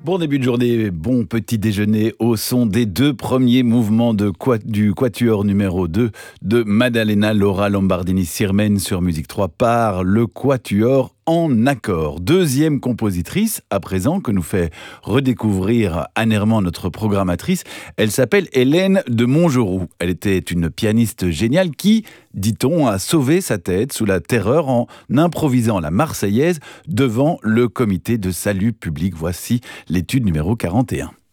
Bon début de journée, bon petit déjeuner au son des deux premiers mouvements du quatuor numéro 2 de Maddalena Laura Lombardini-Sirmen sur Musique 3 par le quatuor En Accord. Deuxième compositrice, à présent, que nous fait redécouvrir Anne Herman, notre programmatrice. Elle s'appelle Hélène de Montgeroux. Elle était une pianiste géniale qui, dit-on, a sauvé sa tête sous la terreur en improvisant la Marseillaise devant le comité de salut public. Voici l'étude numéro 41.